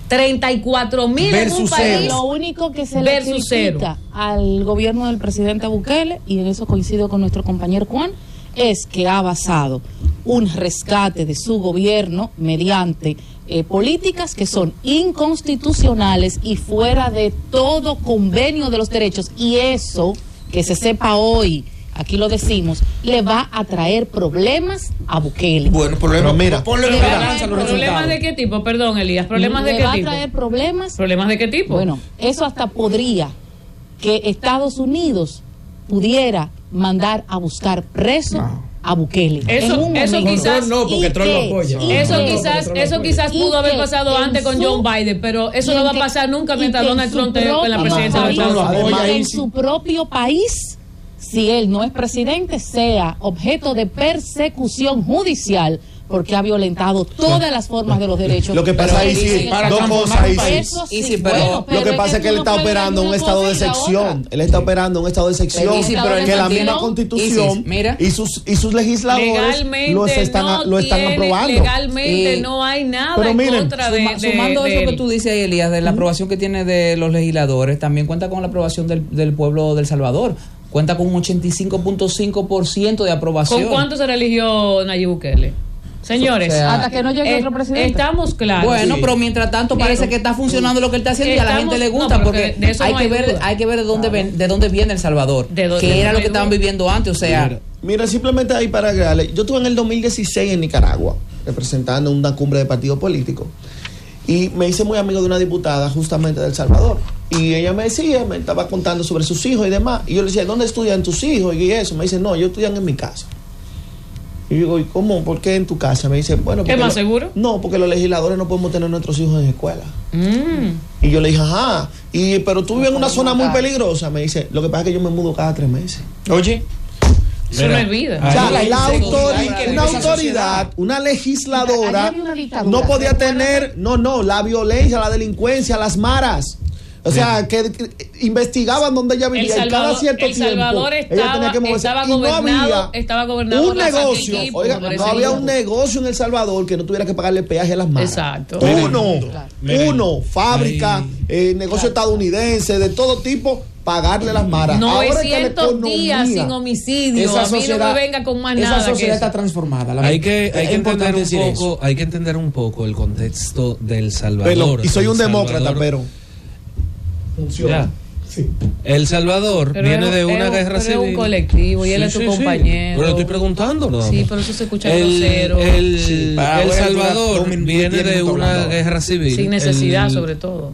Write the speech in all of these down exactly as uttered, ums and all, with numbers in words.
treinta y cuatro mil en un país. Lo único que se le critica al gobierno del presidente Bukele, y en eso coincido con nuestro compañero Juan, es que ha basado un rescate de su gobierno mediante eh, políticas que son inconstitucionales y fuera de todo convenio de los derechos, y eso, que se sepa hoy, aquí lo decimos, le va a traer problemas a Bukele. Bueno, problemas, mira, ponle en balanza los resultados. ¿Problemas de qué tipo? Perdón, Elías, ¿problemas de qué tipo? Le va a traer problemas. ¿Problemas de qué tipo? Bueno, eso hasta podría que Estados Unidos pudiera mandar a buscar preso no. a Bukele. Eso, eso quizás no, porque Trump lo apoya. Eso quizás, eso quizás pudo haber pasado antes con John Biden, pero eso no va a pasar nunca mientras Donald Trump esté en la presidencia de Estados Unidos. En su propio país, si él no es presidente, sea objeto de persecución judicial porque ha violentado todas las formas de los derechos. Lo que pasa ahí sí, dos cosas ahí sí. Sí, pero, bueno, pero lo que pasa es que él está operando en un estado de sección. Él está operando en un estado de sección que la misma Constitución y sus y sus legisladores lo están lo están aprobando. Legalmente no hay nada en contra de sumando eso que tú dices, Elías, de la aprobación que tiene de los legisladores, también cuenta con la aprobación del, del pueblo de El Salvador. Cuenta con un ochenta y cinco punto cinco por ciento de aprobación. ¿Con cuánto se religió Nayib Bukele? Señores, o sea, hasta que no llegue eh, otro presidente. Estamos claros. Bueno, sí. Pero mientras tanto parece pero, que está funcionando lo que él está haciendo estamos, y a la gente le gusta, no, porque de eso hay, no hay que ver, duda. hay que ver de dónde claro. ven, de dónde viene El Salvador, de dónde, que era lo que estaban viviendo antes, o sea. Mira, mira simplemente ahí para agregarle, yo estuve en el dos mil dieciséis en Nicaragua, representando una cumbre de partidos políticos, y me hice muy amigo de una diputada justamente de El Salvador, y ella me decía, me estaba contando sobre sus hijos y demás, y yo le decía, ¿dónde estudian tus hijos? Y eso, me dice, no, ellos estudian en mi casa. Y yo digo, ¿y cómo? ¿Por qué en tu casa? Me dice, bueno, ¿es más lo, seguro? No, porque los legisladores no podemos tener nuestros hijos en escuela. Mm. Y yo le dije, ajá, y, pero tú vives en una zona muy peligrosa. Me dice, lo que pasa es que yo me mudo cada tres meses. Oye, eso no es vida. O sea, la, la autoridad, una autoridad, una legisladora no podía tener, no, no, la violencia, la delincuencia, las maras. O sea, que, que investigaban donde ella vivía. El Salvador, y cada cierto el Salvador tiempo estaba, ella tenía que moverse. estaba y no gobernado, había estaba gobernado un negocio. Oiga, no había un negocio en El Salvador que no tuviera que pagarle peaje a las maras. Exacto. Uno, claro. uno, fábrica, eh, negocio claro. estadounidense, de todo tipo, pagarle las maras. novecientos días sin homicidio. Esa a mí sociedad, no me venga con más nada. Esa sociedad está transformada. La hay que, hay, que entender un poco, hay que entender un poco el contexto del Salvador. Pero, y soy un El demócrata, Salvador, pero funciona. Sí. El Salvador pero viene es, de una es, guerra pero civil. Es un colectivo y él sí, es tu sí, compañero. Sí. Pero estoy preguntando, ¿no? Sí, pero eso se escucha el, grosero. El, sí. el Salvador viene de una guerra civil. Sin necesidad, el, sobre todo.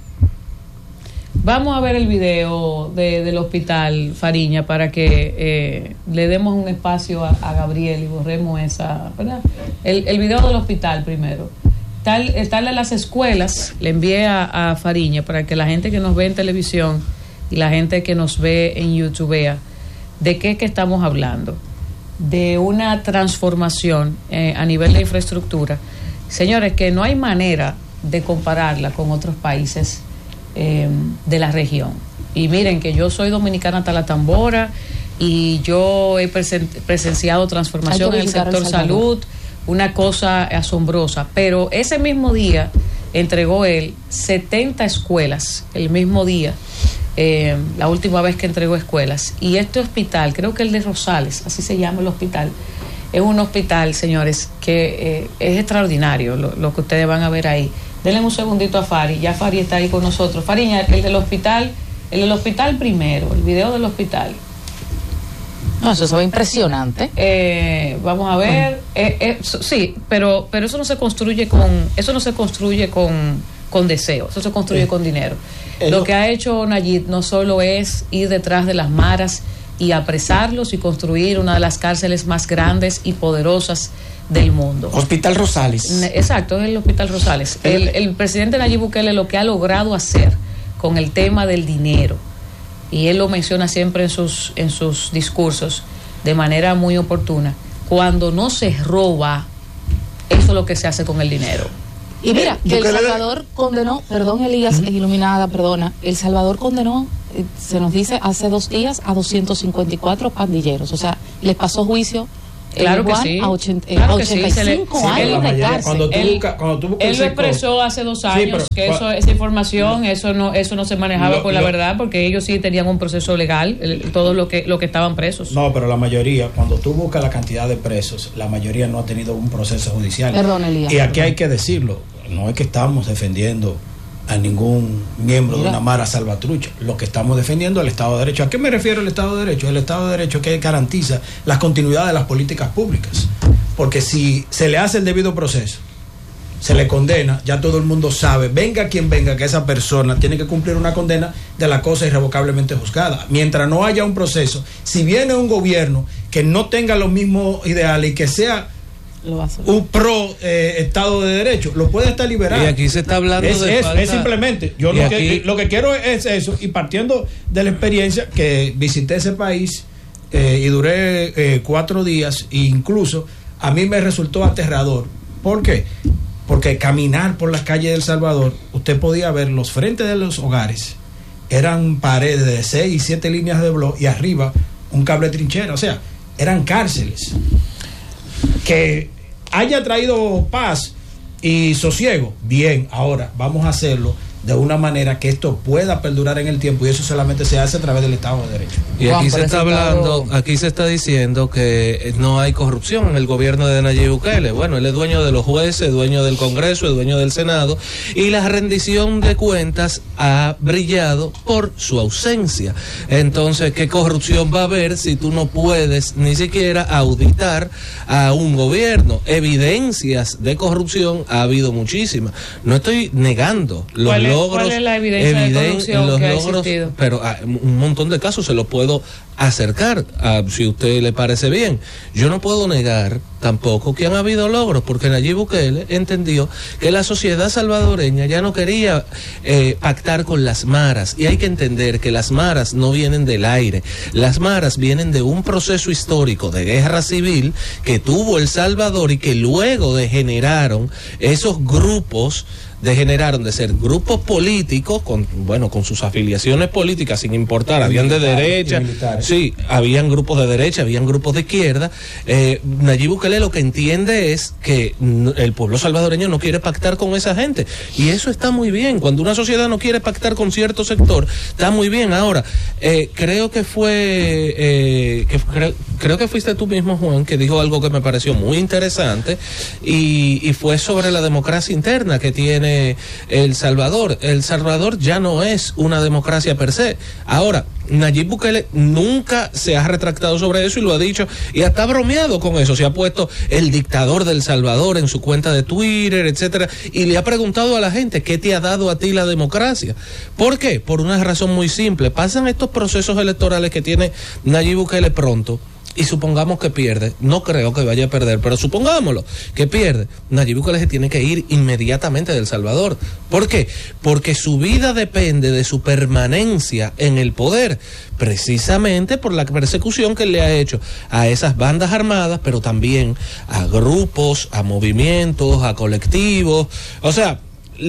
Vamos a ver el video de, del hospital Fariña para que eh, le demos un espacio a, a Gabriel y borremos esa, ¿verdad? El, el video del hospital primero. Tal, tal de las escuelas, le envié a, a Fariña para que la gente que nos ve en televisión y la gente que nos ve en YouTube vea de qué es que estamos hablando. De una transformación eh, a nivel de infraestructura. Señores, que no hay manera de compararla con otros países Eh, de la región. Y miren que yo soy dominicana hasta la tambora y yo he presen- presenciado transformación en el sector salud, una cosa asombrosa, pero ese mismo día entregó él setenta escuelas, el mismo día, eh, la última vez que entregó escuelas, y este hospital, creo que el de Rosales, así se llama el hospital, es un hospital, señores, que eh, es extraordinario lo, lo que ustedes van a ver ahí. Denle un segundito a Fari, ya Fari está ahí con nosotros. Fariña, el del hospital, el del hospital primero, el video del hospital. No, eso se ve impresionante. Eh, vamos a ver, eh, eh, sí, pero pero eso no se construye con, eso no se construye con, con deseo, eso se construye eh, con dinero. Eh, lo que ha hecho Nayib no solo es ir detrás de las maras y apresarlos y construir una de las cárceles más grandes y poderosas del mundo. Hospital Rosales. Exacto, es el Hospital Rosales. El, el presidente Nayib Bukele lo que ha logrado hacer con el tema del dinero, y él lo menciona siempre en sus, en sus discursos de manera muy oportuna, cuando no se roba, eso es lo que se hace con el dinero. Y mira, que El Salvador condenó, perdón Elías, uh-huh. Iluminada, perdona, El Salvador condenó, eh, se nos dice hace dos días, a doscientos cincuenta y cuatro pandilleros, o sea, les pasó juicio Claro que sí. A, ochenta, claro a que ochenta y cinco sí, años de cárcel. Cuando tú él, buscas, cuando tú buscas él lo expresó hace dos años, sí, pero, que eso, esa información, eso no eso no se manejaba lo, con la lo, verdad, porque ellos sí tenían un proceso legal, el, todos los que, lo que estaban presos. No, pero la mayoría, cuando tú buscas la cantidad de presos, la mayoría no ha tenido un proceso judicial. Perdón, Elías. Y aquí hay que decirlo, no es que estamos defendiendo a ningún miembro Mira. de una mara salvatrucha. Lo que estamos defendiendo es el Estado de Derecho. ¿A qué me refiero el Estado de Derecho? El Estado de Derecho que garantiza la continuidad de las políticas públicas. Porque si se le hace el debido proceso, se le condena, ya todo el mundo sabe, venga quien venga, que esa persona tiene que cumplir una condena de la cosa irrevocablemente juzgada. Mientras no haya un proceso, si viene un gobierno que no tenga los mismos ideales y que sea un pro eh, Estado de Derecho, lo puede estar liberado. Y aquí se está hablando es, de es, falta... es simplemente yo lo, aquí... que, lo que quiero es eso, y partiendo de la experiencia que visité ese país eh, y duré eh, cuatro días, e incluso a mí me resultó aterrador. ¿Por qué? Porque caminar por las calles de El Salvador, usted podía ver los frentes de los hogares, eran paredes de seis y siete líneas de bloc y arriba un cable de trinchera, o sea, eran cárceles. Que haya traído paz y sosiego, bien, ahora vamos a hacerlo de una manera que esto pueda perdurar en el tiempo, y eso solamente se hace a través del Estado de Derecho. Y aquí se está hablando, aquí se está diciendo que no hay corrupción en el gobierno de Nayib Bukele. Bueno, él es dueño de los jueces, dueño del Congreso, es dueño del Senado, y la rendición de cuentas ha brillado por su ausencia. Entonces, ¿qué corrupción va a haber si tú no puedes ni siquiera auditar a un gobierno? Evidencias de corrupción ha habido muchísimas. No estoy negando los logros, ¿cuál es la evidencia de corrupción los que ha logros, existido? Pero ah, un montón de casos se los puedo acercar, a, si a usted le parece bien. Yo no puedo negar tampoco que han habido logros, porque Nayib Bukele entendió que la sociedad salvadoreña ya no quería eh, pactar con las maras, y hay que entender que las maras no vienen del aire, las maras vienen de un proceso histórico de guerra civil que tuvo El Salvador, y que luego degeneraron esos grupos degeneraron de ser grupos políticos con, bueno, con sus afiliaciones políticas sin importar, habían de derecha, sí, habían grupos de derecha, habían grupos de izquierda. eh, Nayib Bukele lo que entiende es que el pueblo salvadoreño no quiere pactar con esa gente, y eso está muy bien. Cuando una sociedad no quiere pactar con cierto sector, está muy bien. Ahora, eh, creo que fue eh, que creo, creo que fuiste tú mismo, Juan, que dijo algo que me pareció muy interesante, y, y fue sobre la democracia interna que tiene El Salvador. El Salvador ya no es una democracia per se. Ahora, Nayib Bukele nunca se ha retractado sobre eso y lo ha dicho, y hasta bromeado con eso. Se ha puesto el dictador del Salvador en su cuenta de Twitter, etcétera, y le ha preguntado a la gente: ¿qué te ha dado a ti la democracia? ¿Por qué? Por una razón muy simple. Pasan estos procesos electorales que tiene Nayib Bukele pronto, y supongamos que pierde, no creo que vaya a perder, pero supongámoslo que pierde, Nayib Bukele se tiene que ir inmediatamente de El Salvador. ¿Por qué? Porque su vida depende de su permanencia en el poder, precisamente por la persecución que le ha hecho a esas bandas armadas, pero también a grupos, a movimientos, a colectivos. O sea,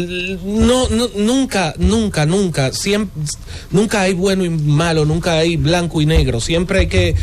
No, no, nunca, nunca, nunca, siempre, nunca hay bueno y malo, nunca hay blanco y negro, siempre hay que...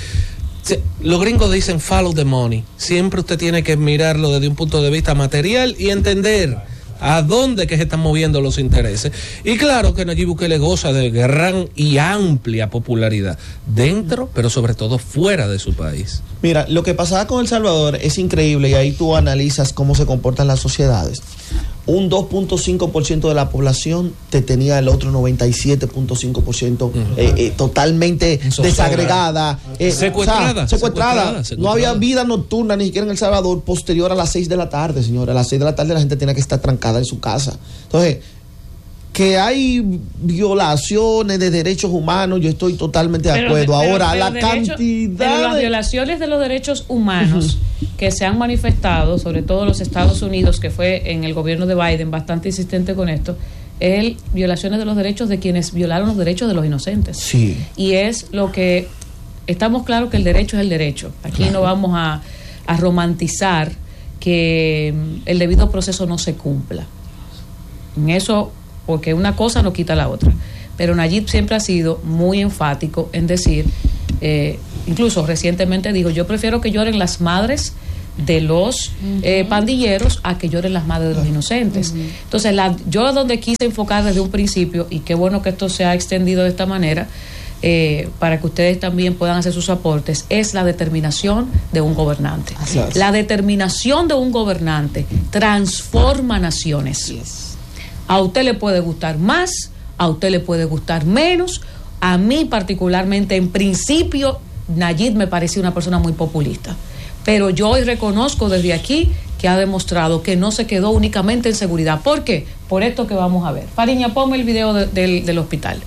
Los gringos dicen follow the money. Siempre usted tiene que mirarlo desde un punto de vista material y entender a dónde que se están moviendo los intereses. Y claro que Nayib Bukele goza de gran y amplia popularidad dentro, pero sobre todo fuera de su país. Mira, lo que pasaba con El Salvador es increíble, y ahí tú analizas cómo se comportan las sociedades. Un dos punto cinco por ciento de la población te tenía el otro noventa y siete punto cinco por ciento uh-huh. eh, eh, totalmente desagregada, eh, secuestrada, o sea, secuestrada. secuestrada, secuestrada. No había vida nocturna ni siquiera en El Salvador posterior a las seis de la tarde, señora. A las seis de la tarde la gente tenía que estar trancada en su casa. Entonces, que hay violaciones de derechos humanos, yo estoy totalmente de pero, acuerdo. Pero, Ahora, pero la derecho, cantidad pero las de... violaciones de los derechos humanos uh-huh. que se han manifestado, sobre todo en los Estados Unidos, que fue en el gobierno de Biden bastante insistente con esto, es el, violaciones de los derechos de quienes violaron los derechos de los inocentes. Sí. Y es lo que... Estamos claros que el derecho es el derecho. Aquí claro. no vamos a, a romantizar que el debido proceso no se cumpla. En eso... porque una cosa no quita la otra. Pero Nayib siempre ha sido muy enfático en decir Eh, incluso recientemente dijo, yo prefiero que lloren las madres de los uh-huh. eh, pandilleros a que lloren las madres de los inocentes. Uh-huh. Entonces, la, yo donde quise enfocar desde un principio, y qué bueno que esto se ha extendido de esta manera, eh, para que ustedes también puedan hacer sus aportes, es la determinación de un gobernante. Así es. La determinación de un gobernante transforma naciones. Así es. A usted le puede gustar más, a usted le puede gustar menos. A mí particularmente, en principio, Nayib me parecía una persona muy populista. Pero yo hoy reconozco desde aquí que ha demostrado que no se quedó únicamente en seguridad. ¿Por qué? Por esto que vamos a ver. Fariña, ponme el video de, de, del hospital.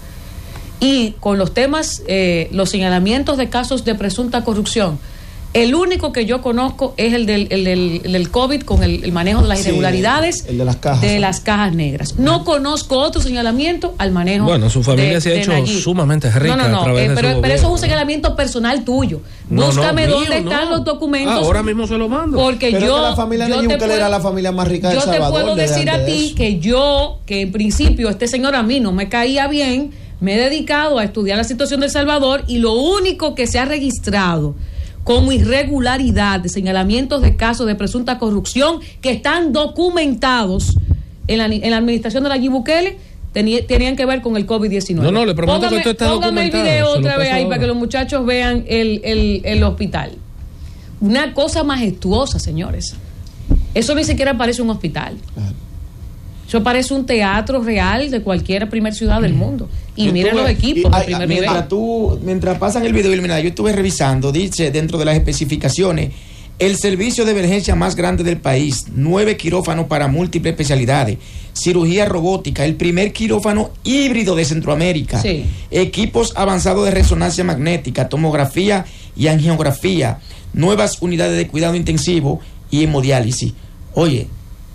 Y con los temas, eh, los señalamientos de casos de presunta corrupción, el único que yo conozco es el del, el del, el del COVID con el, el manejo de las sí, irregularidades el de las cajas, de las cajas negras. No conozco otro señalamiento al manejo. Bueno, su familia de, se ha hecho Nayib. Sumamente rica. No, no, no, a través eh, de pero, su pero eso es un señalamiento personal tuyo. No, Búscame no, dónde mío, están no. los documentos. Ah, ahora mismo se lo mando. Porque pero yo. Que la familia yo Nayib te puedo, era la familia más rica de El Salvador. Yo te puedo decir a ti de que yo, que en principio este señor a mí no me caía bien, me he dedicado a estudiar la situación de El Salvador y lo único que se ha registrado como irregularidad de señalamientos de casos de presunta corrupción que están documentados en la, en la administración de Nayib Bukele tenía, tenían que ver con el COVID diecinueve. No, no, le prometo póngame, que esto está póngame documentado. el video otra vez ahí ahora. para que los muchachos vean el, el, el hospital. Una cosa majestuosa, señores. Eso ni siquiera parece un hospital. Claro. Eso parece un teatro real de cualquier primer ciudad del mundo. Y yo miren tuve, los equipos y, de primer mientras nivel. Tú, mientras pasan el video iluminado, yo estuve revisando, dice dentro de las especificaciones, el servicio de emergencia más grande del país, nueve quirófanos para múltiples especialidades, cirugía robótica, el primer quirófano híbrido de Centroamérica, sí. equipos avanzados de resonancia magnética, tomografía y angiografía, nuevas unidades de cuidado intensivo y hemodiálisis. Oye,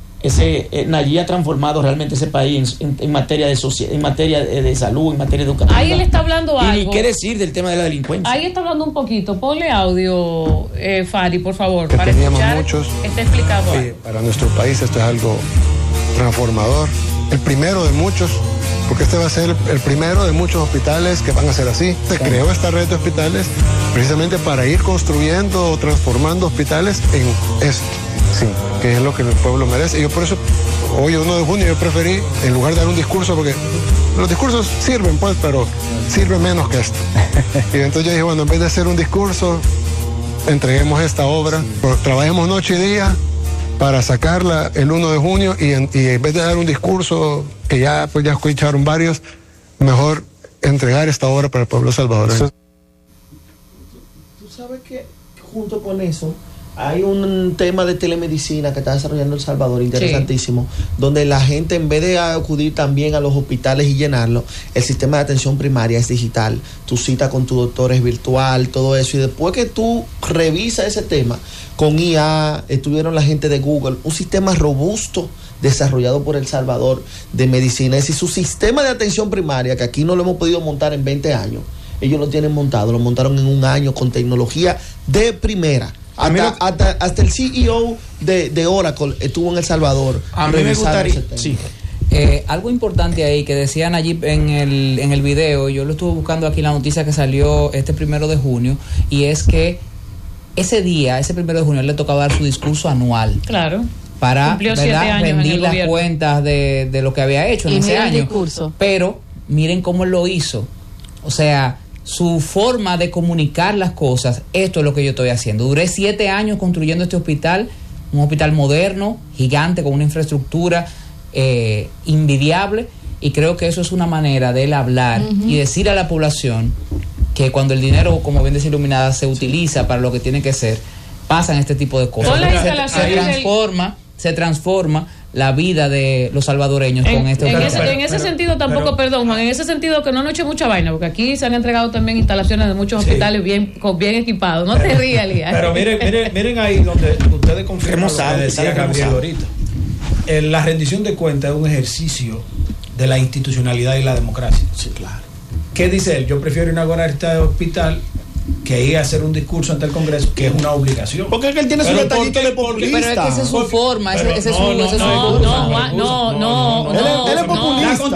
ese eh, Nayib ha transformado realmente ese país en, en, en materia de socia- en materia de, de salud, en materia educativa. Ahí él está hablando y algo. ni qué decir del tema de la delincuencia. Ahí está hablando un poquito. Ponle audio, eh, Fari, por favor, que para teníamos escuchar. Muchos, está explicado. Sí, para nuestro país esto es algo transformador. El primero de muchos, porque este va a ser el primero de muchos hospitales que van a ser así. Se creó esta red de hospitales precisamente para ir construyendo o transformando hospitales en esto. Sí, que es lo que el pueblo merece. Y yo por eso, hoy uno de junio, yo preferí, en lugar de dar un discurso, porque los discursos sirven, pues, pero sirve menos que esto. Y entonces yo dije, bueno, en vez de hacer un discurso, entreguemos esta obra, trabajemos noche y día para sacarla el uno de junio y en, y en vez de dar un discurso, que ya, pues, ya escucharon varios, mejor entregar esta obra para el pueblo salvadoreño. Tú sabes que junto con eso hay un tema de telemedicina que está desarrollando El Salvador, interesantísimo, sí. donde la gente, en vez de acudir también a los hospitales y llenarlo, el sistema de atención primaria es digital. Tu cita con tu doctor es virtual, todo eso. Y después que tú revisas ese tema, con I A, estuvieron la gente de Google, un sistema robusto desarrollado por El Salvador de medicina. Es decir, su sistema de atención primaria, que aquí no lo hemos podido montar en veinte años, ellos lo tienen montado, lo montaron en un año con tecnología de primera. Hasta, hasta, hasta el C E O de, de Oracle estuvo en El Salvador. A mí me gustaría. Sí. Eh, algo importante ahí que decía Nayib en el, en el video, yo lo estuve buscando aquí, la noticia que salió este primero de junio, y es que ese día, ese primero de junio, él le tocaba dar su discurso anual. Claro. Para, ¿verdad?, rendir las gobierno. cuentas de, de lo que había hecho en y ese año. El discurso. Pero miren cómo él lo hizo. O sea, su forma de comunicar las cosas, esto es lo que yo estoy haciendo. Duré siete años construyendo este hospital, un hospital moderno, gigante, con una infraestructura eh, invidiable, y creo que eso es una manera de él hablar uh-huh. y decir a la población que cuando el dinero, como bien decía Iluminada, se utiliza para lo que tiene que ser, pasan este tipo de cosas. Se, se transforma, se transforma la vida de los salvadoreños en, con este en hospital. ese, en ese pero, sentido tampoco, pero, perdón Juan, en ese sentido que no han hecho mucha vaina, porque aquí se han entregado también instalaciones de muchos sí. hospitales bien, bien equipados. No pero, te rías, Elías. Pero miren, miren, miren ahí donde ustedes confirman lo que decía Gabriel ahorita. Eh, la rendición de cuentas es un ejercicio de la institucionalidad y la democracia. Sí, claro. ¿Qué dice él? Yo prefiero inaugurar este hospital que ir a hacer un discurso ante el Congreso, que es una obligación. Porque es que él tiene su detallito de populista. Pero es que esa es su forma, esa es su forma. No, no, no, no, no, Él es populista.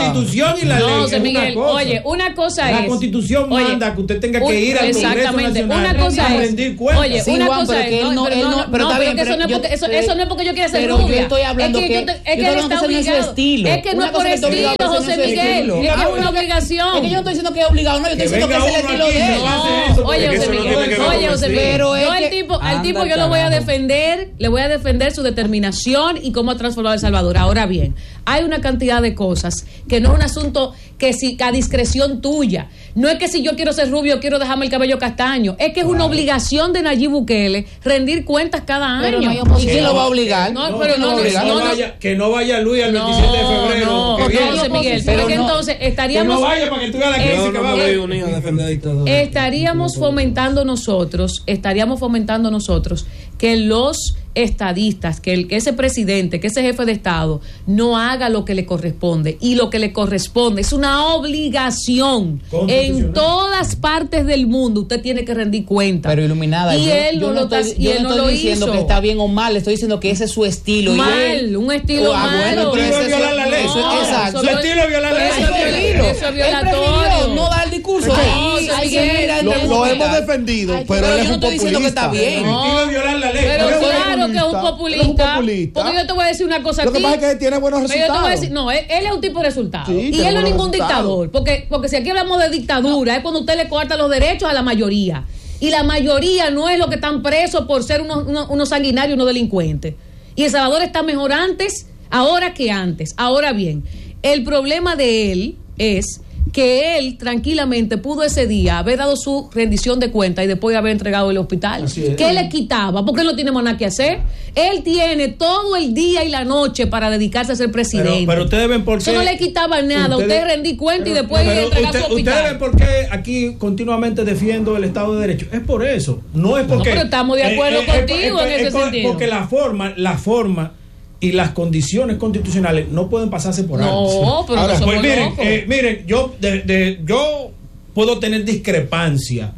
Constitución y la no, ley. José Miguel, una oye, una cosa la es. La Constitución oye, manda que usted tenga que un, ir al exactamente, Congreso Nacional una cosa a es, rendir cuentas. Oye, sí, una Juan, cosa pero que es. él no, pero él no, no, pero no, está pero bien, que eso no es yo- porque eso, eh, eso no es porque yo quiera ser pero rubia. yo estoy hablando es que, que- yo te- es yo que estoy él hablando está que ese no es su obligado. estilo. Es que no Una es por cosa que estoy estilo, obligado, pero ese José no es su Miguel. estilo. Es Ah, una obligación. Es que yo no estoy diciendo que es obligado, no, yo estoy Que diciendo que venga es el uno estilo aquí, de él. no hace No, eso, oye, porque José eso no Miguel, tiene que ver oye, con José el Miguel, Pero yo es al que- tipo, al Anda, tipo yo lo voy a carajo. defender, le voy a defender su determinación y cómo ha transformado El Salvador. Ahora bien, hay una cantidad de cosas que no es un asunto que si a discreción tuya. No es que si yo quiero ser rubio quiero dejarme el cabello castaño, es que es una obligación de Nayib Bukele rendir cuentas cada Pero año. no hay oposición. ¿Y quién lo va a obligar? No, No, pero que no, no, no, que no no, no. vaya, que no vaya Luis el No, veintisiete de febrero. no, que porque viene. José Miguel, Pero porque no. entonces Que estaríamos no vaya para que tú veas la Eh, crisis no, que no va a me haber. voy unir a defender a dictadores. estaríamos fomentando nosotros, estaríamos fomentando nosotros que los estadistas, que, el, que ese presidente, que ese jefe de Estado no haga lo que le corresponde. Y lo que le corresponde es una obligación. En todas partes del mundo usted tiene que rendir cuenta. Pero iluminada, y yo, él yo no, no lo estoy, está, y yo él no no estoy lo diciendo hizo. que está bien o mal, estoy diciendo que ese es su estilo. Mal, y él, un estilo Ah, bueno, malo. pero Eso es ese- violar la ley. eso es- No, exacto. Su estilo es violar la Pero ley. eso es violatorio. Eso es Él violatorio. prefirió no dar el discurso. No, Ahí, José hay que Miguel, mirar el Lo, tema lo hospital. hemos defendido, Ay, pero pero él yo es no un estoy diciendo que está populista. bien. El estilo es violar la ley. Pero Pero es claro que es un populista. populista. Él es un populista. Porque yo te voy a decir una cosa a Lo que ti. pasa es que tiene buenos Pero yo te voy a resultados. decir, no, él, él es un tipo de resultado. Sí, y tiene él no es buenos ningún resultados. dictador. Porque, porque si aquí hablamos de dictadura, es cuando usted le corta los derechos a la mayoría. Y la mayoría no es lo que están presos por ser unos, unos, unos sanguinarios, unos delincuentes. Y El Salvador está mejor antes, ahora que antes. Ahora bien, el problema de él es que él tranquilamente pudo ese día haber dado su rendición de cuenta y después haber entregado el hospital. Así es. ¿Qué le quitaba? Porque él no tiene más nada que hacer. Él tiene todo el día y la noche para dedicarse a ser presidente. Pero, pero ustedes ven por qué. Eso no le quitaba nada. Ustedes- Usted rendí cuenta y pero- después pero entregar usted- su hospital. Ustedes ven por qué aquí continuamente defiendo el Estado de Derecho. Es por eso. No es porque. pero estamos de acuerdo contigo en es ese por- sentido. Porque la forma, la forma y las condiciones constitucionales no pueden pasarse por alto. No, pero Ahora, no somos pues miren, locos. eh, miren, yo, de, de- yo puedo tener discrepancia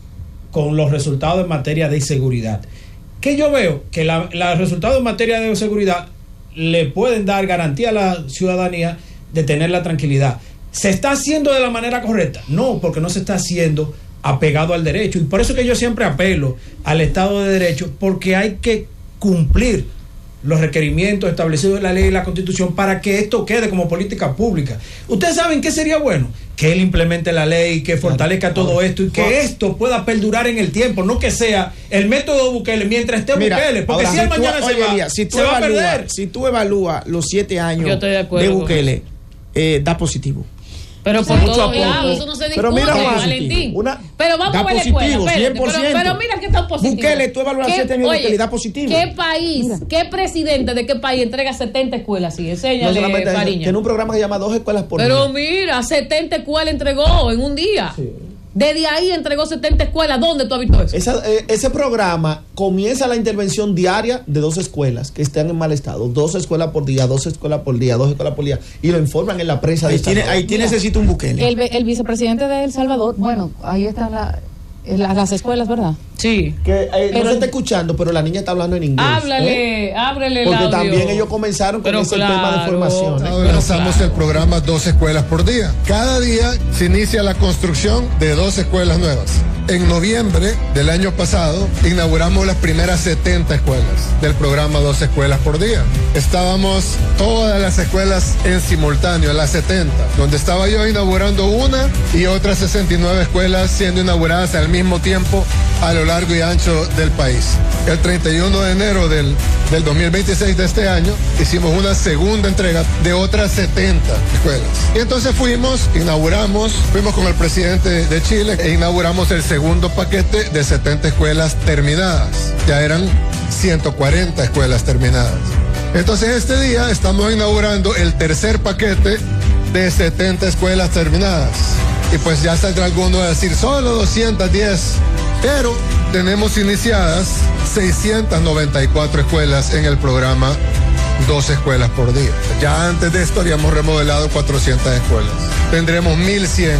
con los resultados en materia de seguridad. Que yo veo que la- los resultados en materia de seguridad le pueden dar garantía a la ciudadanía de tener la tranquilidad. ¿Se está haciendo de la manera correcta? No, porque no se está haciendo apegado al derecho. Y por eso que yo siempre apelo al Estado de Derecho, porque hay que cumplir los requerimientos establecidos en la ley y la Constitución para que esto quede como política pública. ¿Ustedes saben qué sería bueno? Que él implemente la ley, que fortalezca todo esto y que esto pueda perdurar en el tiempo, no que sea el método Bukele mientras esté Mira, Bukele, porque ahora, si él si tú- mañana se oye, va, Elías, si tú se va a evalúas- perder. Si tú evalúas los siete años Yo estoy de acuerdo de con Bukele, eh, da positivo. Pero por Mucho todos a poco. lados, eso no se discute, Pero mira, Juan, Valentín. una- pero vamos da a ver la positivo, escuela, espérate, cien por ciento. Pero, pero mira que está positivo. Bukele, tú evalúas ¿Qué- siete años de oye, Bukele, da positivo. ¿Qué país, qué presidente de qué país entrega setenta escuelas así? No Enséñale, solamente eso, Fariña. tiene un programa que se llama Dos Escuelas por Pero Día. mira, setenta escuelas entregó en un día. Desde ahí entregó setenta escuelas. ¿Dónde tú has visto eso? Esa, eh, ese programa comienza la intervención diaria de dos escuelas que están en mal estado. Dos escuelas por día, dos escuelas por día, dos escuelas por día. Y lo informan en la prensa. Ahí de tiene, Salvador. ahí tiene necesita un Bukele. El, el vicepresidente de El Salvador, bueno, ahí están la- la- las escuelas, ¿verdad? Sí. Que eh, Pero- no se está escuchando, pero la niña está hablando en inglés. ¿eh? Háblale, ábrele el Porque audio. también ellos comenzaron con Pero ese tema de claro. formación. ¿eh? Estado lanzamos el programa Dos Escuelas por Día. Cada día se inicia la construcción de dos escuelas nuevas. En noviembre del año pasado inauguramos las primeras setenta escuelas del programa Dos Escuelas por Día. Estábamos todas las escuelas en simultáneo, las setenta, donde estaba yo inaugurando una y otras sesenta y nueve escuelas siendo inauguradas al mismo tiempo a lo largo y ancho del país. El treinta y uno de enero del, del dos mil veintiséis de este año hicimos una segunda entrega de otras setenta escuelas. Y entonces fuimos, inauguramos, fuimos con el presidente de Chile e inauguramos el segundo paquete de setenta escuelas terminadas. Ya eran ciento cuarenta escuelas terminadas. Entonces este día estamos inaugurando el tercer paquete de setenta escuelas terminadas. Y pues ya saldrá alguno a decir solo doscientas diez, pero tenemos iniciadas seiscientas noventa y cuatro escuelas en el programa Dos Escuelas por Día. Ya antes de esto habíamos remodelado cuatrocientas escuelas. Tendremos mil cien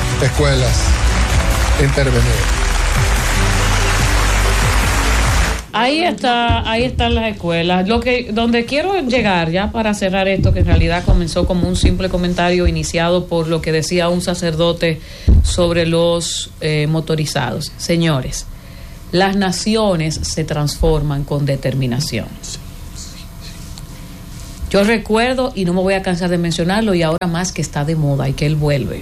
escuelas intervenidas. Ahí está, ahí están las escuelas. Lo que, donde quiero llegar ya para cerrar esto, que en realidad comenzó como un simple comentario iniciado por lo que decía un sacerdote sobre los eh, motorizados. Señores, las naciones se transforman con determinación. Yo recuerdo, y no me voy a cansar de mencionarlo, y ahora más que está de moda y que él vuelve.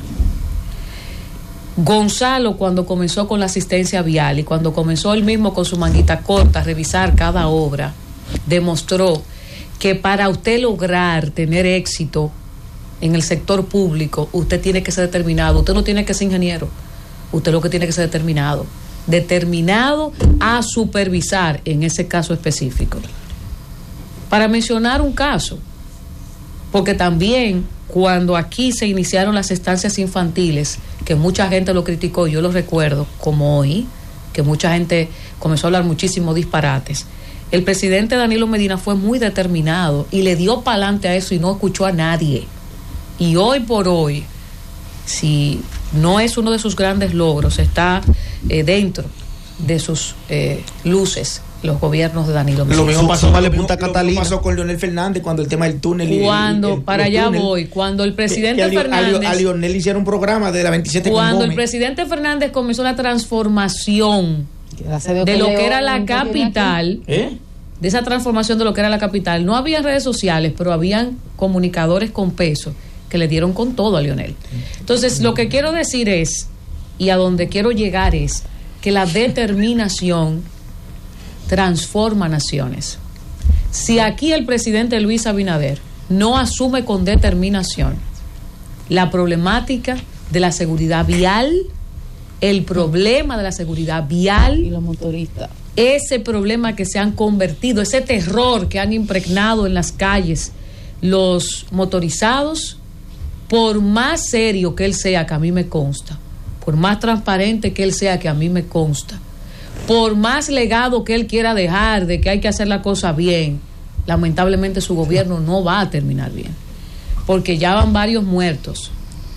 Gonzalo, cuando comenzó con la asistencia vial y cuando comenzó él mismo con su manguita corta a revisar cada obra, demostró que para usted lograr tener éxito en el sector público, usted tiene que ser determinado. Usted no tiene que ser ingeniero, usted lo que tiene que ser determinado. Determinado a supervisar en ese caso específico. Para mencionar un caso, porque también cuando aquí se iniciaron las estancias infantiles, que mucha gente lo criticó, yo lo recuerdo, como hoy, que mucha gente comenzó a hablar muchísimos disparates, el presidente Danilo Medina fue muy determinado y le dio pa'lante a eso y no escuchó a nadie. Y hoy por hoy, si no es uno de sus grandes logros, está eh, dentro de sus eh, luces los gobiernos de Danilo Medina. Lo mismo pasó, vale, Punta Catalina. Lo pasó con Leonel Fernández cuando el tema del túnel. Cuando, y el, el, para allá túnel, voy, cuando el presidente que, que a, Fernández... A, Leonel le hicieron un programa de la veintisiete Cuando el presidente Fernández comenzó la transformación de lo que era la capital, ¿eh? de esa transformación de lo que era la capital, no había redes sociales, pero habían comunicadores con peso que le dieron con todo a Leonel. Entonces, lo que quiero decir es, y a donde quiero llegar es, que la determinación transforma naciones. Si aquí el presidente Luis Abinader no asume con determinación la problemática de la seguridad vial, el problema de la seguridad vial y los motoristas, ese problema que se han convertido, ese terror que han impregnado en las calles los motorizados, por más serio que él sea, que a mí me consta, por más transparente que él sea, que a mí me consta, por más legado que él quiera dejar de que hay que hacer la cosa bien, lamentablemente su gobierno no va a terminar bien, porque ya van varios muertos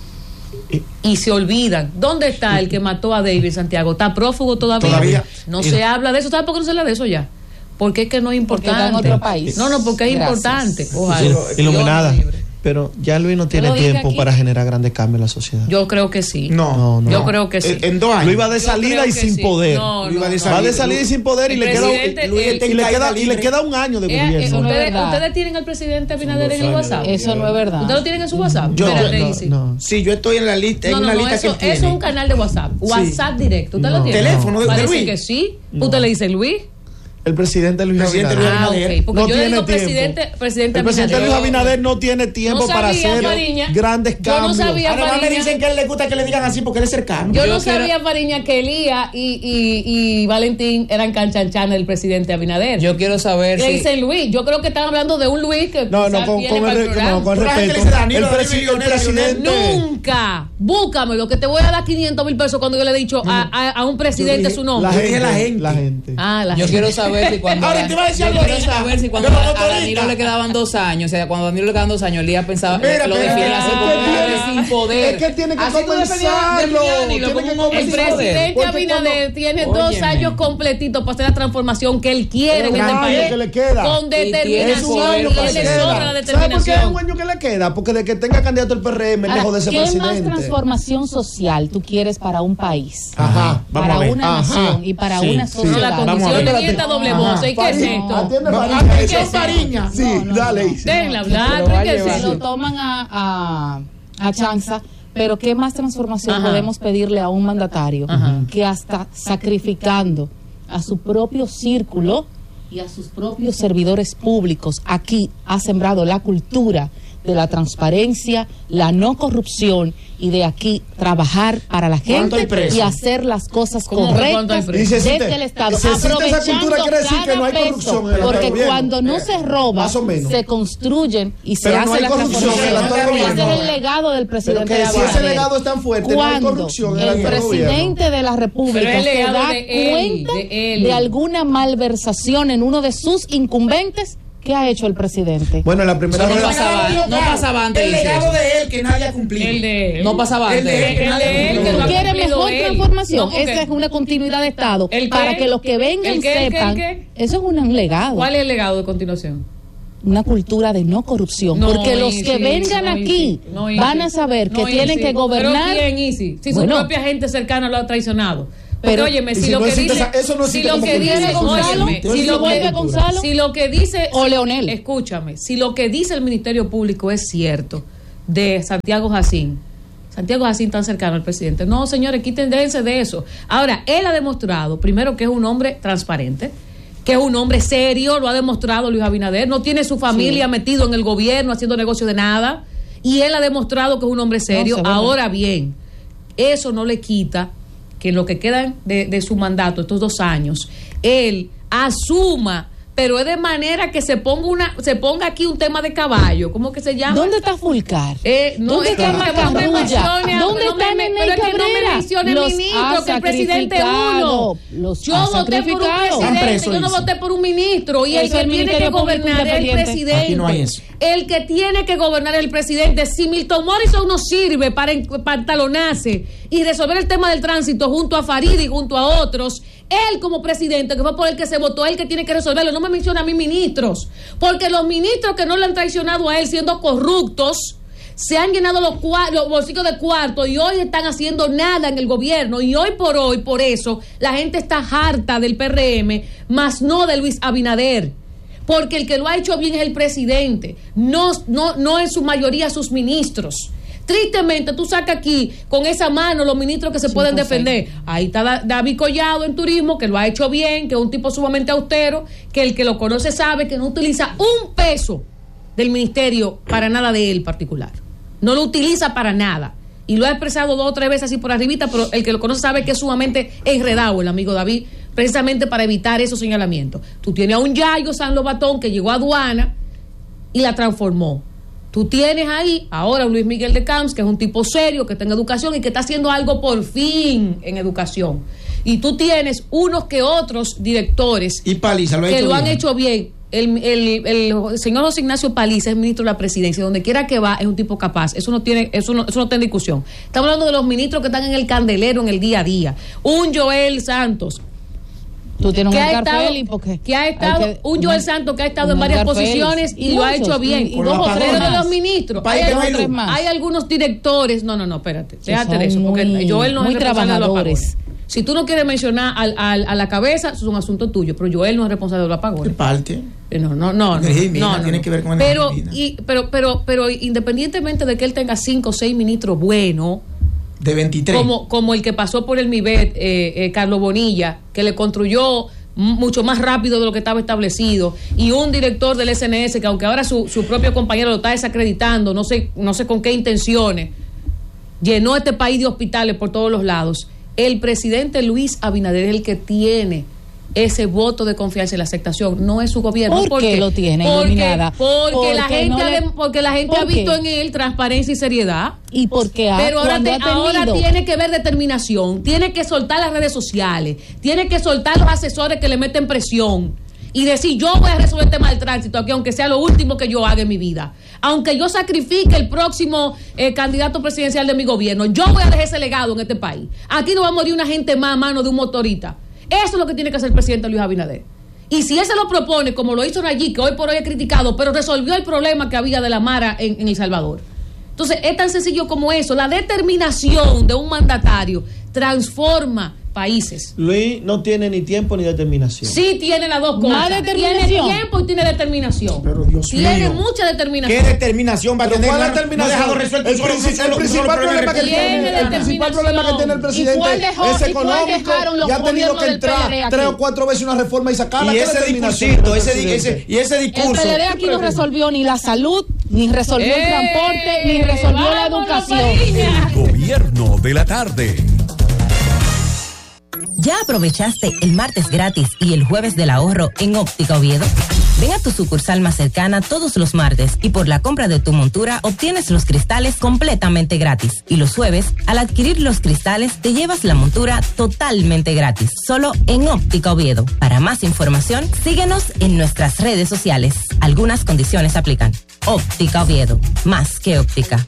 y se olvidan. ¿Dónde está el que mató a David Santiago? ¿Está prófugo todavía? ¿Todavía? No se habla de eso. ¿Sabe por qué no se habla de eso ya? Porque es que no es importante. Porque está en otro país. No, no, porque es Gracias. importante. Ojalá. Iluminada. Pero ya Luis no tiene tiempo para generar grandes cambios en la sociedad. Yo creo que sí. No, no, no. Yo creo que sí. En, en dos años. Luis va de salida y sin sí. poder. No, no, va, de no, va de salida y sin poder y le, queda, el, Luis, y, le queda, y le queda un año de eh, gobierno. Eso no ustedes, ustedes tienen al presidente Abinader en el WhatsApp. Eso no es verdad. ¿Ustedes lo tienen en su WhatsApp? Yo, Espérate, no, Isi. no. Sí, yo estoy en la lista. No, en no, una no, lista eso, que eso es un canal de WhatsApp. WhatsApp sí. directo. ¿Usted no. lo tiene? Teléfono de, de Parece Luis. que sí. No. ¿Usted le dice Luis? El presidente Luis presidente Abinader. Ah, okay. Porque no yo tiene digo tiempo. presidente, presidente el presidente Luis Abinader no tiene tiempo no sabía, para hacer Fariña. grandes cambios. Yo no sabía, Además Fariña. me dicen que a él le gusta que le digan así porque él es cercano. Yo, Yo no quiero... sabía, Fariña, que Elías y, y, y Valentín eran canchanchanes del presidente Abinader. Yo quiero saber Le si... dicen Luis. Yo creo que están hablando de un Luis que No, no, con, con, el, el no, con respeto. El, presi el presidente... Nunca. Búscamelo, que te voy a dar quinientos mil pesos cuando yo le he dicho a, a, a un presidente dije, su nombre. La gente, la gente. La gente. Ah, la Yo gente. quiero saber si cuando... Ahora te iba a decir yo algo quiero ahorita. saber si cuando a, a Danilo le quedaban dos años, o sea, cuando a Danilo le quedaban dos años, Elías pensaba, Mira, lo pero, defiende así como un hombre sin poder. Es que tiene que Así tú defendías a comenzarlo. Danilo como un hombre El sin poder. presidente Abinader tiene dos Óyeme. años completitos para hacer la transformación que él quiere en este Un año país. que le queda. Con tiene determinación. un año Y que le le sobra queda. la ¿Sabe por qué es determinación. un año que le queda? Porque de que tenga candidato el P R M, lejos de ese ¿Qué presidente. más transformación social tú quieres para un país? Ajá, vamos para a ver. una Ajá. nación y para Sí, una sí. No, sociedad. la Vamos a condición ver. de esta doble voz. ¿Y qué es esto? Atiende, No, Fariña. atención, Eso es Fariña. Sí, No, no, dale. no. Isi. Déjenla hablar. Pero ¿Pero va a qué es llevar. Se lo eso? toman a, a, a chanza, pero ¿qué más transformación Ajá. podemos pedirle a un mandatario Ajá. que hasta sacrificando a su propio círculo y a sus propios servidores públicos aquí ha sembrado la cultura de la transparencia, la no corrupción y de aquí trabajar para la ¿Cuánto hay gente preso? y hacer las cosas ¿Cómo que cuánto hay correctas preso? Y si desde existe- el Estado, si existe esa aprovechando cultura, quiere decir que no hay cada corrupción peso, en el porque gobierno. cuando no Eh, se roba, más o menos. se construyen y se Pero no hace hay la corrupción en el transformación. actual Y ese gobierno. es el legado del Pero presidente que si ese Abinader. legado es tan fuerte, no hay Cuando corrupción en el el actual gobierno. presidente de la República Pero es el se legado da de él, cuenta de él. de alguna malversación en uno de sus incumbentes, ¿qué ha hecho el presidente? Bueno, la primera No vez- pasaba, no pasaba antes. El dice legado eso. de él que nadie ha cumplido. El de él. No pasaba El antes. de él, El de él, que lo ha ¿Quiere cumplido mejor él. transformación? No, porque- Esa es una continuidad de Estado. ¿El qué? Para que los que vengan ¿El qué, el qué, sepan. el qué? Eso es un legado. ¿Cuál es el legado de continuación? Una cultura de no corrupción. No, porque los Isi, que vengan no, aquí Isi, no, Isi. van a saber que No, tienen Isi. que gobernar. ¿Pero quién, Isi? Si Bueno. su propia gente cercana lo ha traicionado. Pero, Pero- óyeme, y si, si lo no que existe dice, esa- eso no si existe lo como que cultura. dice Gonzalo, óyeme, si si lo lo vuelve que Gonzalo si lo que dice o Leonel. escúchame, si lo que dice el Ministerio Público es cierto de Santiago Jacín, Santiago Jacín tan cercano al presidente. No, señores, quiten déjense de eso. Ahora, él ha demostrado, primero, que es un hombre transparente, que es un hombre serio, lo ha demostrado Luis Abinader, no tiene su familia Sí. metido en el gobierno haciendo negocio de nada, y él ha demostrado que es un hombre serio. No, se ve Ahora bien, eso no le quita que en lo que quedan de, de su mandato, estos dos años, él asuma, pero es de manera que se ponga una, se ponga aquí un tema de caballo, ¿cómo que se llama? ¿Dónde está Fulcar? Eh, no, ¿Dónde es que está no me Macarrulla? mencione a- ¿Dónde no me- está me- Neney pero es que no me Cabrera? mencione Los ministro, ha que el presidente es sacrificado, uno. los Yo ha voté por un sacrificado. Están presidente, presos, yo no dice. voté por un ministro, y Eso el es que el tiene que Ministerio Público gobernar es el Independiente. presidente. Aquí no hay eso. El que tiene que gobernar es el presidente. Si Milton Morrison no sirve para pantalonarse y resolver el tema del tránsito junto a Farid y junto a otros, él como presidente, que fue por el que se votó, él que tiene que resolverlo. No me menciona a mis ministros, porque los ministros que no le han traicionado a él siendo corruptos se han llenado los, cua- los bolsillos de cuarto y hoy están haciendo nada en el gobierno. Y hoy por hoy, por eso, la gente está harta del P R M, más no de Luis Abinader. Porque el que lo ha hecho bien es el presidente, no, no, no en su mayoría sus ministros. Tristemente, tú sacas aquí con esa mano los ministros que se pueden defender. Ahí está Da- David Collado en turismo, que lo ha hecho bien, que es un tipo sumamente austero, que el que lo conoce sabe que no utiliza un peso del ministerio para nada de él particular. No lo utiliza para nada. Y lo ha expresado dos o tres veces así por arribita, pero el que lo conoce sabe que es sumamente enredado el amigo David, precisamente para evitar esos señalamientos. Tú tienes a un Yayo San Lobatón que llegó a aduana y la transformó. Tú tienes ahí ahora a Luis Miguel de Camps, que es un tipo serio, que está en educación y que está haciendo algo por fin en educación. Y tú tienes unos que otros directores Y Paliza lo ha que hecho lo han bien. hecho bien. El, el, el señor José Ignacio Paliza es ministro de la presidencia, donde quiera que va es un tipo capaz. Eso no tiene, eso no, eso no está en discusión. Estamos hablando de los ministros que están en el candelero en el día a día. Un Joel Santos, Tú tienes que un ha Edgar estado, Félix, porque que ha hay estado que- un Joel Santos que ha estado un en varias Edgar Félix. posiciones y lo ha Muchos, hecho bien. y- y Con dos los o tres Pero de apagones. los ministros, País hay, que no hay algunos- luz. más. hay algunos directores, no, no, no, espérate, déjate son de eso, porque muy- Joel no muy es responsable de los trabajadores. apagones. Si tú no quieres mencionar al, al- a la cabeza, eso es un asunto tuyo, pero Joel no es responsable de los apagones. ¿Qué parte? Eh, No, no, no, no, Energía y mina, no, no, tiene no. que ver con pero, energía y mina. y, pero, pero, pero independientemente de que él tenga cinco o seis ministros buenos, De veintitrés. como, como el que pasó por el MIBET, eh, eh, Carlos Bonilla, que le construyó m- mucho más rápido de lo que estaba establecido, y un director del S N S que aunque ahora su, su propio compañero lo está desacreditando, no sé, no sé con qué intenciones, llenó este país de hospitales por todos los lados. El presidente Luis Abinader es el que tiene ese voto de confianza y la aceptación, no es su gobierno. ¿Por qué lo tiene, Porque, iluminada? porque la Porque gente, no ha, le- de- porque la gente ¿Por ha visto qué? en él transparencia y seriedad. Y porque ha, Pero ahora, cuando te- ha tenido, ahora tiene que ver determinación, tiene que soltar las redes sociales, tiene que soltar los asesores que le meten presión y decir, yo voy a resolver el tema del tránsito aquí, aunque sea lo último que yo haga en mi vida. Aunque yo sacrifique el próximo eh, candidato presidencial de mi gobierno, yo voy a dejar ese legado en este país. Aquí no va a morir una gente más a mano de un motorista. Eso es lo que tiene que hacer el presidente Luis Abinader. Y si él se lo propone, como lo hizo allí, que hoy por hoy es criticado, pero resolvió el problema que había de la Mara en, en El Salvador. Entonces, es tan sencillo como eso. La determinación de un mandatario transforma países. Luis no tiene ni tiempo ni determinación. Sí tiene las dos cosas. Más determinación. Tiene tiempo y tiene determinación. Pero, Dios tiene mío. mucha determinación. ¿Qué determinación va a Pero tener? ¿cuál No- determinación? No ha dejado resuelto el, un solo- princip- un solo- el un principal solo problema que Tiene tiene, el principal problema que tiene el presidente ¿Y cuál dejó- es y cuál económico dejaron los y ha tenido gobiernos que del P L D entrar aquí? tres o cuatro veces una reforma y sacarla. Y ¿Qué ese determinación discursito, tiene el ese, di- presidente? ese, y ese el discurso. P L D aquí no resolvió ni la salud, ni resolvió el ¡Eh! transporte, ni resolvió la ¡Vámonos, educación. Fariña! Gobierno de la tarde. ¿Ya aprovechaste el martes gratis y el jueves del ahorro en Óptica Oviedo? Ven a tu sucursal más cercana todos los martes y por la compra de tu montura obtienes los cristales completamente gratis. Y los jueves, al adquirir los cristales, te llevas la montura totalmente gratis. Solo en Óptica Oviedo. Para más información, síguenos en nuestras redes sociales. Algunas condiciones aplican. Óptica Oviedo. Más que óptica.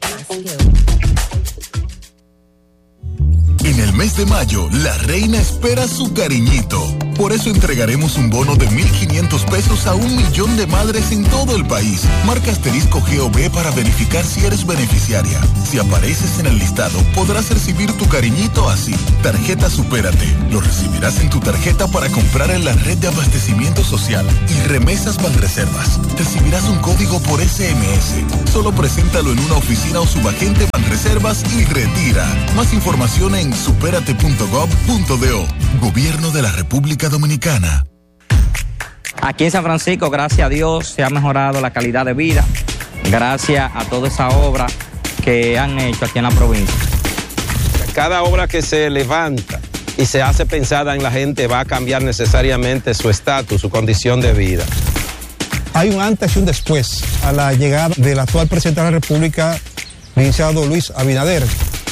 En el mes de mayo, la reina espera su cariñito. Por eso entregaremos un bono de mil quinientos pesos a un millón de madres en todo el país. Marca asterisco G O B para verificar si eres beneficiaria. Si apareces en el listado, podrás recibir tu cariñito así. Tarjeta Supérate. Lo recibirás en tu tarjeta para comprar en la red de abastecimiento social. Y Remesas Banreservas. Recibirás un código por S M S. Solo preséntalo en una oficina o subagente Banreservas y retira. Más información en supérate punto gov punto do. Gobierno de la República Dominicana. Aquí en San Francisco, gracias a Dios, se ha mejorado la calidad de vida, gracias a toda esa obra que han hecho aquí en la provincia. Cada obra que se levanta y se hace pensada en la gente va a cambiar necesariamente su estatus, su condición de vida. Hay un antes y un después a la llegada del actual presidente de la República, licenciado Luis Abinader.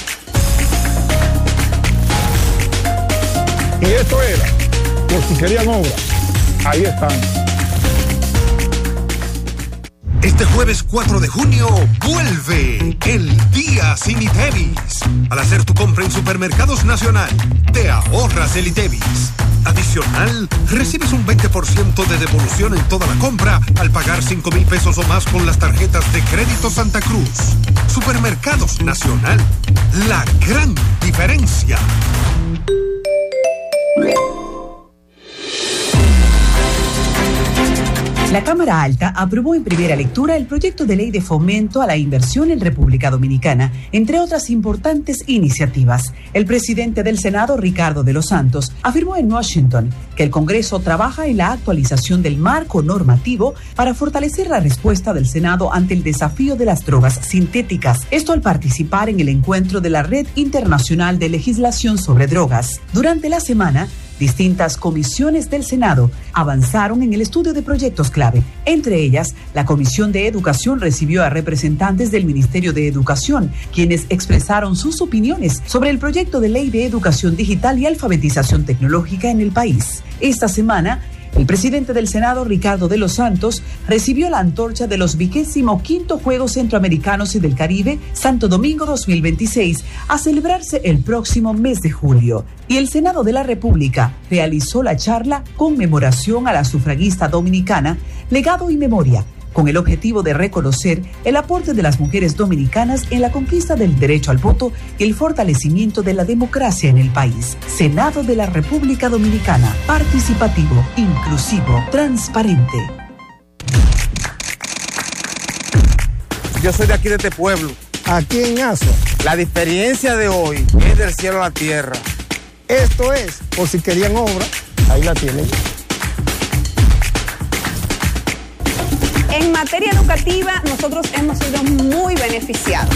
Y esto era, por si querían obra, ahí están. Este jueves cuatro de junio vuelve el Día Sin ITEVIS. Al hacer tu compra en Supermercados Nacional, te ahorras el ITEVIS. Adicional, recibes un veinte por ciento de devolución en toda la compra al pagar cinco mil pesos o más con las tarjetas de Crédito Santa Cruz. Supermercados Nacional, la gran diferencia. La Cámara Alta aprobó en primera lectura el proyecto de ley de fomento a la inversión en República Dominicana, entre otras importantes iniciativas. El presidente del Senado, Ricardo de los Santos, afirmó en Washington que el Congreso trabaja en la actualización del marco normativo para fortalecer la respuesta del Senado ante el desafío de las drogas sintéticas. Esto al participar en el encuentro de la Red Internacional de Legislación sobre Drogas. Durante la semana, distintas comisiones del Senado avanzaron en el estudio de proyectos clave. Entre ellas, la Comisión de Educación recibió a representantes del Ministerio de Educación, quienes expresaron sus opiniones sobre el proyecto de ley de educación digital y alfabetización tecnológica en el país. Esta semana, el presidente del Senado, Ricardo de los Santos, recibió la antorcha de los vigésimo quinto Juegos Centroamericanos y del Caribe, Santo Domingo dos mil veintiséis, a celebrarse el próximo mes de julio. Y el Senado de la República realizó la charla Conmemoración a la Sufragista Dominicana, Legado y Memoria, con el objetivo de reconocer el aporte de las mujeres dominicanas en la conquista del derecho al voto y el fortalecimiento de la democracia en el país. Senado de la República Dominicana, participativo, inclusivo, transparente. Yo soy de aquí, de este pueblo. Aquí en Asua. La diferencia de hoy es del cielo a la tierra. Esto es, por si querían obra, ahí la tienen. En materia educativa, nosotros hemos sido muy beneficiados.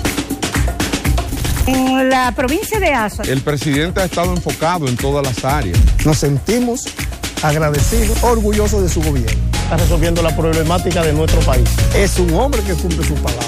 En la provincia de Asua, el presidente ha estado enfocado en todas las áreas. Nos sentimos agradecidos, orgullosos de su gobierno. Está resolviendo la problemática de nuestro país. Es un hombre que cumple su palabra.